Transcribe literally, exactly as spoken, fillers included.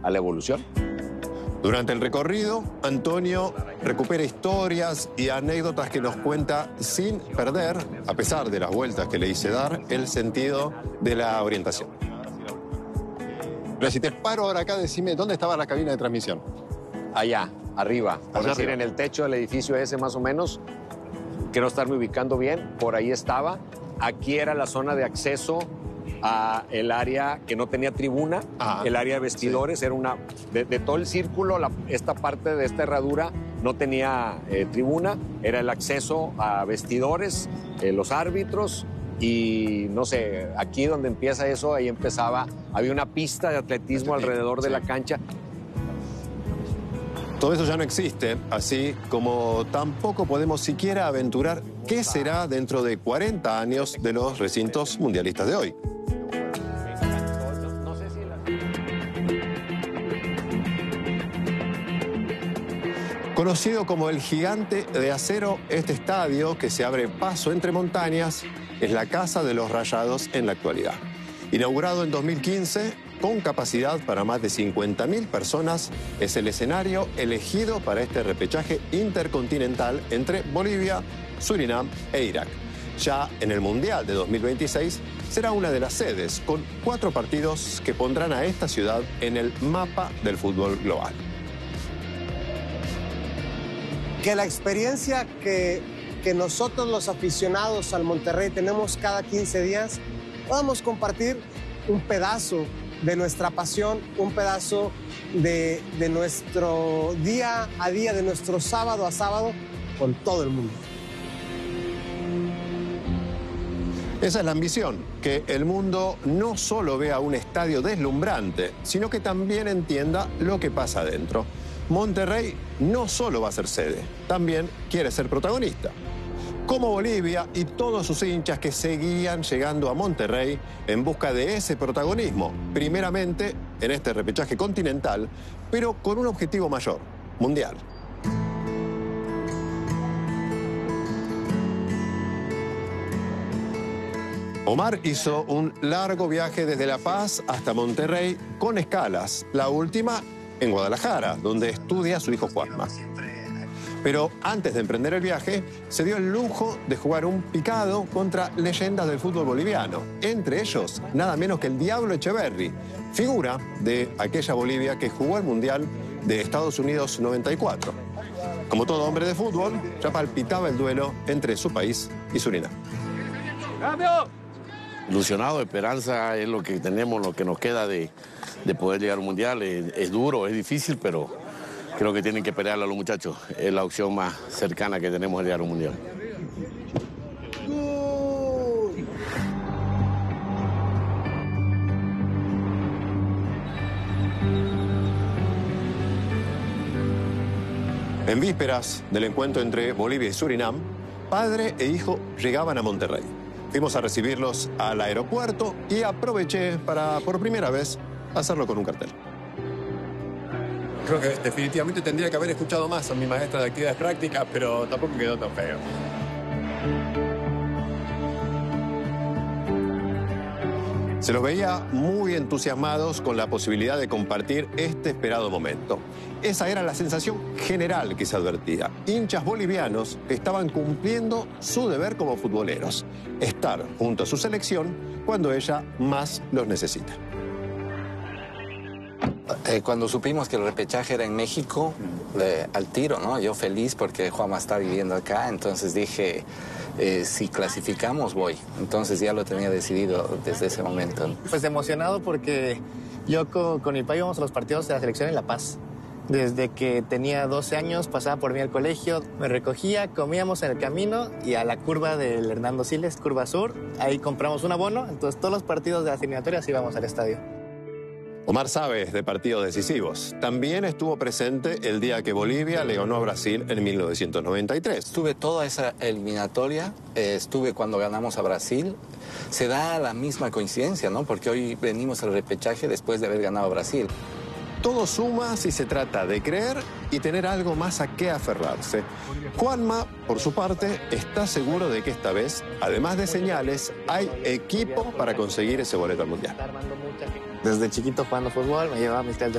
a la evolución. Durante el recorrido, Antonio recupera historias y anécdotas que nos cuenta sin perder, a pesar de las vueltas que le hice dar, el sentido de la orientación. Pero si te paro ahora acá, decime, ¿dónde estaba la cabina de transmisión? Allá, arriba, por Allá decir, arriba. en el techo del edificio ese más o menos, quiero estarme ubicando bien, por ahí estaba. Aquí era la zona de acceso a el área que no tenía tribuna, Ah, el área de vestidores, sí. Era una, de, de todo el círculo, la, esta parte de esta herradura no tenía eh, tribuna, era el acceso a vestidores, eh, los árbitros y no sé, aquí donde empieza eso, ahí empezaba, había una pista de atletismo alrededor de sí. la cancha. Todo eso ya no existe, así como tampoco podemos siquiera aventurar qué será dentro de cuarenta años de los recintos mundialistas de hoy. Conocido como el Gigante de Acero, este estadio, que se abre paso entre montañas, es la casa de los Rayados en la actualidad. Inaugurado en dos mil quince, con capacidad para más de cincuenta mil personas, es el escenario elegido para este repechaje intercontinental entre Bolivia, Surinam e Irak. Ya en el Mundial de dos mil veintiséis será una de las sedes, con cuatro partidos que pondrán a esta ciudad en el mapa del fútbol global. Que la experiencia que, que nosotros los aficionados al Monterrey tenemos cada quince días, podamos compartir un pedazo de nuestra pasión, un pedazo de, de nuestro día a día, de nuestro sábado a sábado con todo el mundo. Esa es la ambición, que el mundo no solo vea un estadio deslumbrante, sino que también entienda lo que pasa adentro. Monterrey no solo va a ser sede, también quiere ser protagonista. Como Bolivia y todos sus hinchas que seguían llegando a Monterrey en busca de ese protagonismo, primeramente en este repechaje continental, pero con un objetivo mayor, mundial. Omar hizo un largo viaje desde La Paz hasta Monterrey con escalas, la última en Guadalajara, donde estudia su hijo Juanma. Pero antes de emprender el viaje, se dio el lujo de jugar un picado contra leyendas del fútbol boliviano. Entre ellos, nada menos que el Diablo Echeverri, figura de aquella Bolivia que jugó el Mundial de Estados Unidos noventa y cuatro. Como todo hombre de fútbol, ya palpitaba el duelo entre su país y Surinam. ¡Cambio! Ilusionado, esperanza es lo que tenemos, lo que nos queda de, de poder llegar al Mundial. Es, es duro, es difícil, pero creo que tienen que pelearlo a los muchachos. Es la opción más cercana que tenemos de llegar al Mundial. En vísperas del encuentro entre Bolivia y Surinam, padre e hijo llegaban a Monterrey. Fuimos a recibirlos al aeropuerto y aproveché para, por primera vez, hacerlo con un cartel. Creo que definitivamente tendría que haber escuchado más a mi maestra de actividades prácticas, pero tampoco quedó tan feo. Se los veía muy entusiasmados con la posibilidad de compartir este esperado momento. Esa era la sensación general que se advertía. Hinchas bolivianos que estaban cumpliendo su deber como futboleros. Estar junto a su selección cuando ella más los necesita. Eh, cuando supimos que el repechaje era en México, eh, al tiro, ¿no? Yo feliz porque Juanma está viviendo acá, entonces dije, eh, si clasificamos voy. Entonces ya lo tenía decidido desde ese momento. Pues emocionado porque yo con, con mi papá íbamos a los partidos de la selección en La Paz. Desde que tenía doce años pasaba por mí al colegio, me recogía, comíamos en el camino y a la curva del Hernando Siles, curva sur, ahí compramos un abono, entonces todos los partidos de las eliminatorias íbamos al estadio. Omar sabe de partidos decisivos. También estuvo presente el día que Bolivia le ganó a Brasil en mil novecientos noventa y tres. Estuve toda esa eliminatoria, eh, estuve cuando ganamos a Brasil. Se da la misma coincidencia, ¿no? Porque hoy venimos al repechaje después de haber ganado a Brasil. Todo suma si se trata de creer y tener algo más a qué aferrarse. Juanma, por su parte, está seguro de que esta vez, además de señales, hay equipo para conseguir ese boleto al Mundial. Desde chiquito jugando fútbol, me llevaba mis clases de